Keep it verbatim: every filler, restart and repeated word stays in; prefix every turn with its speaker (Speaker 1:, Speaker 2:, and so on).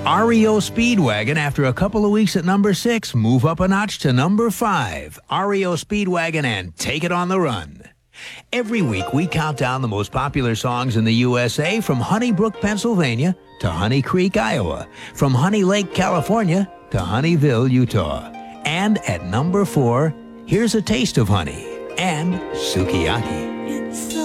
Speaker 1: R E O Speedwagon, after a couple of weeks at number six, move up a notch to number five. R E O Speedwagon and Take It on the Run. Every week, we count down the most popular songs in the U S A, from Honeybrook, Pennsylvania to Honey Creek, Iowa, from Honey Lake, California to Honeyville, Utah. And at number four, here's a taste of honey and sukiyaki.
Speaker 2: It's so